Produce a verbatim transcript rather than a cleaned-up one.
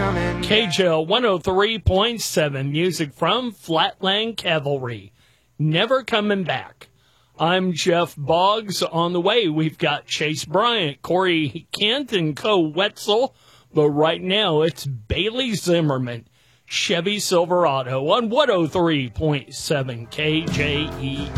coming. K J L one oh three point seven, music from Flatland Cavalry. Never coming back. I'm Jeff Boggs. On the way, we've got Chase Bryant, Corey Kent, and Co Wetzel. But right now, it's Bailey Zimmerman, Chevy Silverado on one oh three point seven K J E.